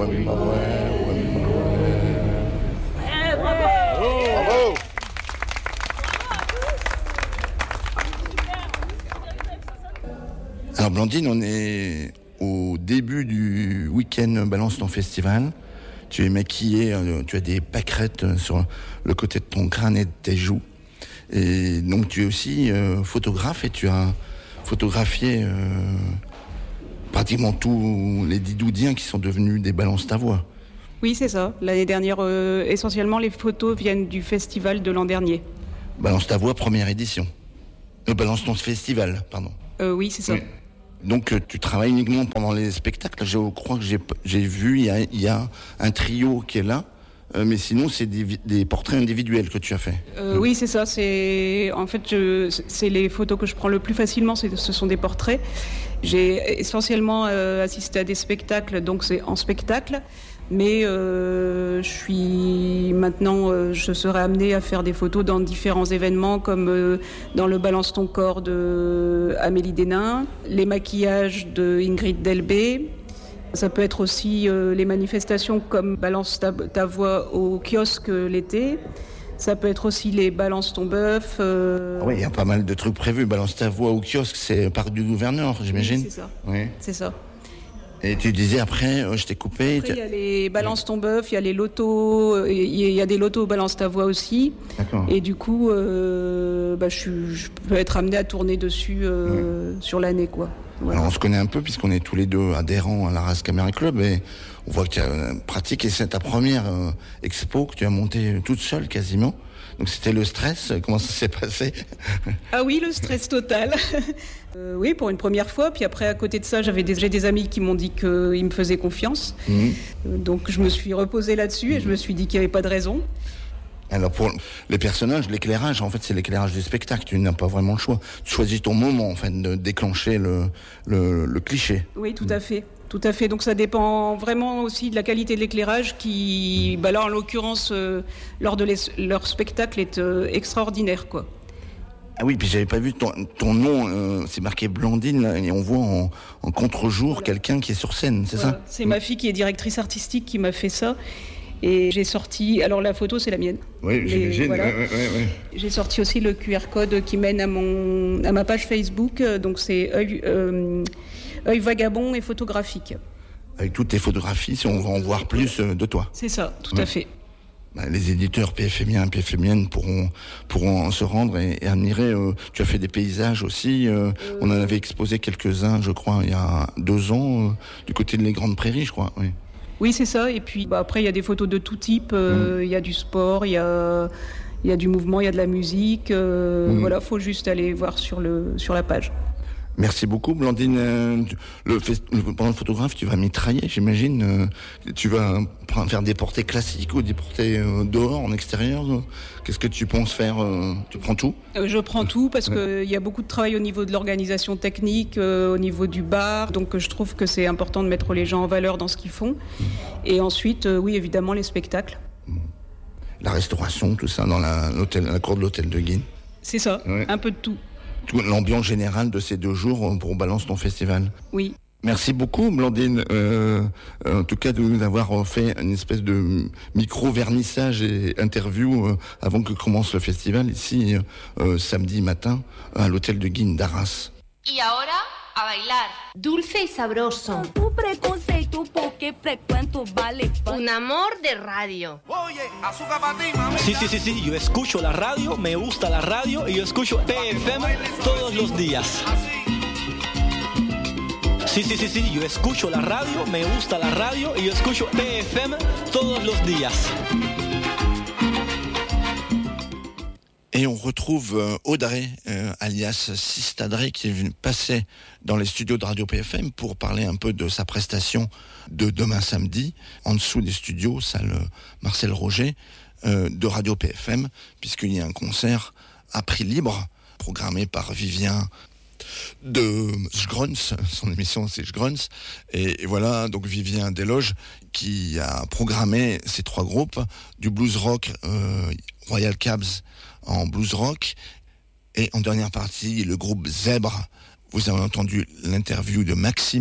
Bravo. Alors Blandine, on est au début du week-end Balance ton festival. Tu es maquillée, tu as des pâquerettes sur le côté de ton crâne et de tes joues. Et donc tu es aussi photographe et tu as photographié pratiquement tous les didoudiens qui sont devenus des Balance ta voix. Oui, c'est ça. L'année dernière, essentiellement, les photos viennent du festival de l'an dernier. Balance ta voix, première édition. Balance ton festival, pardon. Oui, c'est ça. Oui. Donc tu travailles uniquement pendant les spectacles. Je crois que j'ai vu, il y a un trio qui est là. Mais sinon, c'est des portraits individuels que tu as fait. Oui, c'est ça. C'est les photos que je prends le plus facilement. Ce sont des portraits. J'ai essentiellement assisté à des spectacles, donc c'est en spectacle. Mais je serai amenée à faire des photos dans différents événements, comme dans le Balance ton corps de Amélie Desnains, les maquillages de Ingrid Delbé. Ça peut être aussi les manifestations comme Balance ta voix au kiosque l'été. Ça peut être aussi les Balance ton bœuf. Oui, il y a pas mal de trucs prévus. Balance ta voix au kiosque, c'est Parc du Gouverneur, j'imagine. Oui, c'est ça. Oui. C'est ça. Et tu disais après, je t'ai coupé. Après, il y a les Balance ton bœuf, il y a les lotos, il y a des lotos Balance ta voix aussi. D'accord. Et du coup, je peux être amenée à tourner dessus sur l'année, quoi. Voilà. Alors on se connaît un peu puisqu'on est tous les deux adhérents à l'Arras Camera Club et on voit que tu as pratiqué, c'est ta première expo que tu as montée toute seule quasiment. Donc c'était le stress, comment ça s'est passé? Ah oui, le stress total. Oui, pour une première fois. Puis après, à côté de ça, j'ai des amis qui m'ont dit qu'ils me faisaient confiance. Donc je me suis reposée là-dessus et je me suis dit qu'il n'y avait pas de raison. Alors pour les personnages, l'éclairage, en fait, c'est l'éclairage du spectacle. Tu n'as pas vraiment le choix. Tu choisis ton moment, en fait, de déclencher le cliché. Oui, tout à fait. Tout à fait. Donc ça dépend vraiment aussi de la qualité de l'éclairage qui, là en l'occurrence, lors de leur spectacle, est extraordinaire, quoi. Ah oui, puis j'avais pas vu ton nom, c'est marqué Blandine, là, et on voit en contre-jour quelqu'un qui est sur scène, c'est ça? C'est ma fille qui est directrice artistique qui m'a fait ça. Et j'ai sorti... Alors la photo, c'est la mienne. Oui, j'imagine. Voilà. Ouais. J'ai sorti aussi le QR code qui mène à ma page Facebook. Donc c'est Œil vagabond et photographique. Avec toutes tes photographies, si on va en voir plus de toi. C'est ça, tout à fait. Les éditeurs PFMiens et PFMiennes pourront se rendre et admirer. Tu as fait des paysages aussi. On en avait exposé quelques-uns, je crois, il y a 2 ans, du côté de les Grandes Prairies, je crois. Oui, c'est ça. Et puis après, il y a des photos de tout type. Il y a du sport, il y a du mouvement, il y a de la musique. Voilà, faut juste aller voir sur la page. Merci beaucoup, Blandine. Pendant le photographe, tu vas mitrailler, j'imagine. Tu vas faire des portées classiques ou des portées dehors, en extérieur. Qu'est-ce que tu penses faire? Tu prends tout? Je prends tout parce qu'il y a beaucoup de travail au niveau de l'organisation technique, au niveau du bar. Donc je trouve que c'est important de mettre les gens en valeur dans ce qu'ils font. Et ensuite, oui, évidemment, les spectacles. La restauration, tout ça, dans la cour de l'hôtel de Guines. C'est ça, un peu de tout. L'ambiance générale de ces 2 jours pour Balance ton festival. Oui. Merci beaucoup, Blandine, en tout cas de nous avoir fait une espèce de micro-vernissage et interview avant que commence le festival ici, samedi matin, à l'hôtel de Guines d'Arras. Y ahora, a bailar. Dulce y sabroso. Tu preconceito porque frecuento vale. Un amor de radio. Oye, azúcar para ti, mami. Sí, yo escucho la radio, me gusta la radio y yo escucho PFM todos los días. Sí, yo escucho la radio, me gusta la radio y yo escucho PFM todos los días. Et on retrouve Audrey, alias Sistadré, qui est venue passer dans les studios de Radio PFM pour parler un peu de sa prestation de demain samedi, en dessous des studios, salle Marcel Roger, de Radio PFM, puisqu'il y a un concert à prix libre, programmé par Vivien de Schgrunz, son émission c'est Schgrunz, et voilà, donc Vivien Desloges qui a programmé ces 3 groupes, du blues rock, Royal Cabs en blues rock, et en dernière partie le groupe Zèbre. Vous avez entendu l'interview de Maxime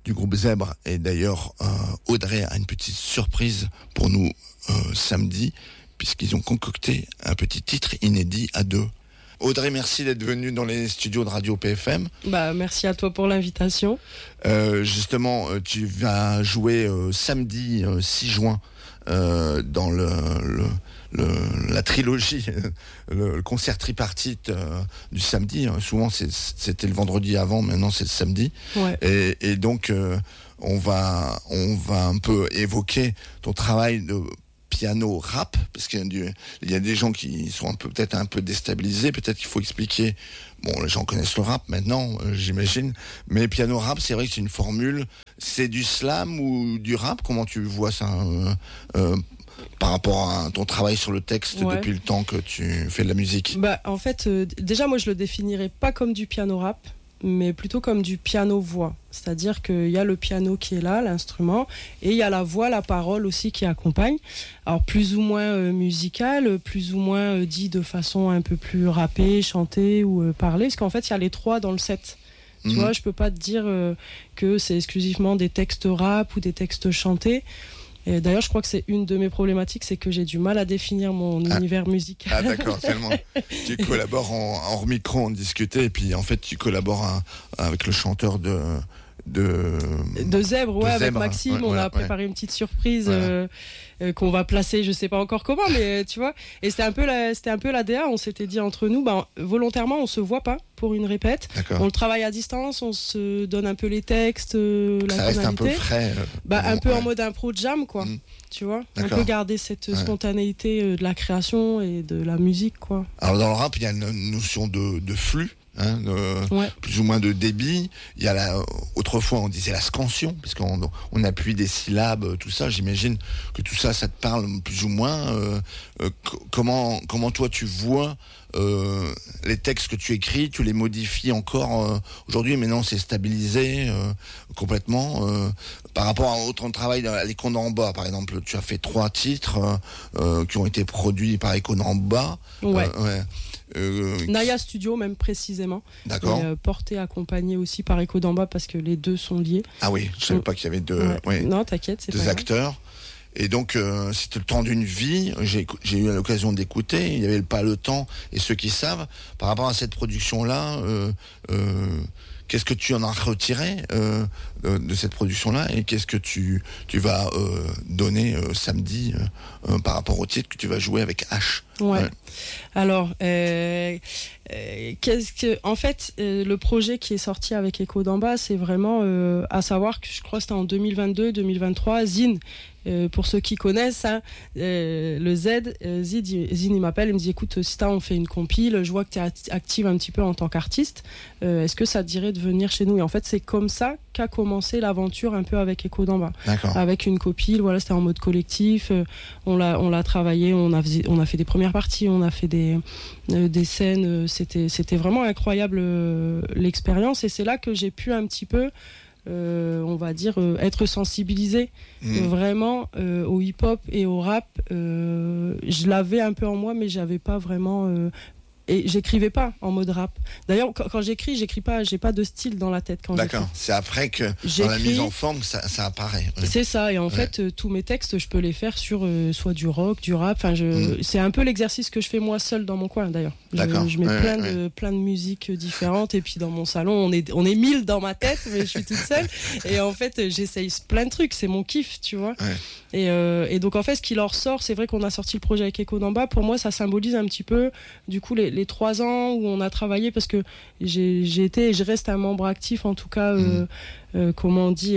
du groupe Zèbre. Et d'ailleurs, Audrey a une petite surprise pour nous samedi, puisqu'ils ont concocté un petit titre inédit à deux. Audrey, merci d'être venue dans les studios de Radio PFM. Merci à toi pour l'invitation. Justement, tu vas jouer samedi 6 juin dans la trilogie, le concert tripartite du samedi. Souvent, c'était le vendredi avant, maintenant c'est le samedi. Ouais. Et donc, on va un peu évoquer ton travail de piano rap, parce qu'il y a des gens qui sont peut-être un peu déstabilisés, peut-être qu'il faut expliquer. Bon, les gens connaissent le rap maintenant, j'imagine, mais piano rap, c'est vrai que c'est une formule. C'est du slam ou du rap? Comment tu vois ça par rapport à ton travail sur le texte depuis le temps que tu fais de la musique? En fait, déjà moi je le définirais pas comme du piano rap, mais plutôt comme du piano-voix. C'est-à-dire qu'il y a le piano qui est là, l'instrument, et il y a la voix, la parole aussi qui accompagne. Alors plus ou moins musicale, plus ou moins dit de façon un peu plus rappée, chantée ou parlée, parce qu'en fait il y a les trois dans le set. Tu vois, je peux pas te dire que c'est exclusivement des textes rap ou des textes chantés. Et d'ailleurs, je crois que c'est une de mes problématiques, c'est que j'ai du mal à définir mon univers musical. Ah d'accord, tellement. Tu collabores en micro, on discutait, et puis en fait, tu collabores avec le chanteur de Zèbre, avec Maxime, on a préparé une petite surprise qu'on va placer, je sais pas encore comment, mais tu vois. Et c'était un peu la DA, on s'était dit entre nous, volontairement, on se voit pas pour une répète. D'accord. On le travaille à distance, on se donne un peu les textes, la ça reste un peu frais. Un peu en mode impro jam, quoi. Tu vois, un peu garder cette spontanéité de la création et de la musique, quoi. Alors dans le rap, il y a une notion de flux. Plus ou moins de débit. Il y a autrefois on disait la scansion, parce qu'on appuie des syllabes, tout ça. J'imagine que tout ça te parle plus ou moins. Comment toi tu vois les textes que tu écris, tu les modifies encore aujourd'hui, maintenant c'est stabilisé complètement par rapport à autre travail à l'Icône en bas, par exemple. Tu as fait 3 titres qui ont été produits par l'Icône en bas. Naya Studio même précisément. D'accord. Porté, accompagné aussi par Echo d'en-bas parce que les deux sont liés. Ah oui, je savais pas qu'il y avait deux. Non, t'inquiète, c'est deux acteurs. Et donc c'était le temps d'une vie. J'ai eu l'occasion d'écouter. Il y avait pas le temps et ceux qui savent par rapport à cette production là. Qu'est-ce que tu en as retiré de cette production-là et qu'est-ce que tu vas donner samedi par rapport au titre que tu vas jouer avec H? Alors, en fait, le projet qui est sorti avec Echo d'en bas, c'est vraiment à savoir que je crois que c'était en 2022-2023, Zine. Pour ceux qui connaissent le Z, Zine il m'appelle, il me dit écoute Sita, on fait une compile, je vois que tu es active un petit peu en tant qu'artiste, est-ce que ça te dirait de venir chez nous? Et en fait c'est comme ça qu'a commencé l'aventure un peu avec Echo d'en bas. D'accord. Avec une compile, voilà, c'était en mode collectif, on l'a travaillé, on a fait des premières parties, on a fait des scènes, c'était vraiment incroyable l'expérience, et c'est là que j'ai pu un petit peu on va dire être sensibilisé vraiment au hip-hop et au rap. Je l'avais un peu en moi, mais j'avais pas vraiment et j'écrivais pas en mode rap. D'ailleurs, quand j'écris pas, j'ai pas de style dans la tête quand j'écris. D'accord, c'est après que dans la mise en forme ça apparaît. C'est ça, et en fait tous mes textes je peux les faire sur soit du rock, du rap, c'est un peu l'exercice que je fais moi seul dans mon coin d'ailleurs. Je mets plein de musiques différentes, et puis dans mon salon on est 1000 dans ma tête, mais je suis toute seule, et en fait j'essaye plein de trucs, c'est mon kiff, tu vois. Et donc en fait ce qui leur sort, c'est vrai qu'on a sorti le projet avec Echo d'en bas, pour moi ça symbolise un petit peu du coup les 3 ans où on a travaillé, parce que j'ai été et je reste un membre actif en tout cas, comment on dit,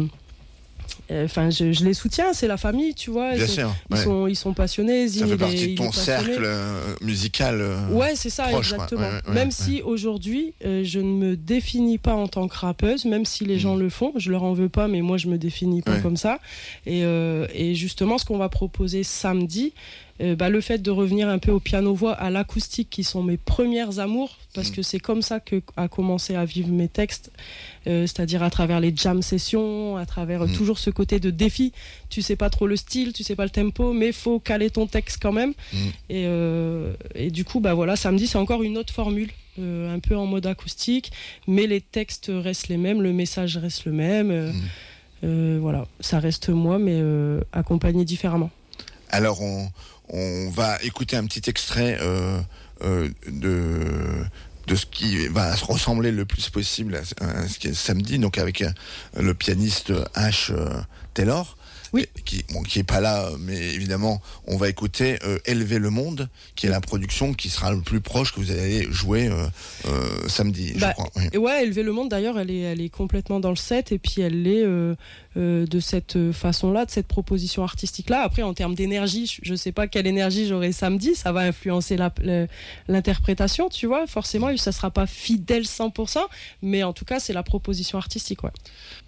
je les soutiens, c'est la famille, tu vois. Bien sûr, ils sont passionnés. Ça fait partie de ton cercle musical. C'est ça, proche, exactement. Même si aujourd'hui, je ne me définis pas en tant que rappeuse, même si les gens le font, je leur en veux pas, mais moi je me définis pas comme ça. Et justement, ce qu'on va proposer samedi, le fait de revenir un peu au piano-voix, à l'acoustique, qui sont mes premières amours, parce que c'est comme ça que a commencé à vivre mes textes, c'est-à-dire à travers les jam sessions, à travers toujours ce côté de défi. Tu sais pas trop le style, tu sais pas le tempo, mais faut caler ton texte quand même. Et du coup, voilà, samedi, c'est encore une autre formule un peu en mode acoustique, mais les textes restent les mêmes, le message reste le même. Voilà, ça reste moi, mais accompagné différemment. Alors, on va écouter un petit extrait de ce qui va ressembler le plus possible à ce qui est samedi, donc avec le pianiste H. Taylor. Oui. Qui est pas là, mais évidemment, on va écouter Élever le monde, qui est la production qui sera le plus proche que vous allez jouer samedi, je crois. Oui. Ouais, Élever le monde, d'ailleurs, elle est complètement dans le set, et puis elle l'est de cette façon-là, de cette proposition artistique-là. Après, en termes d'énergie, je sais pas quelle énergie j'aurai samedi, ça va influencer l'interprétation, tu vois. Forcément, ça sera pas fidèle 100%, mais en tout cas, c'est la proposition artistique, ouais.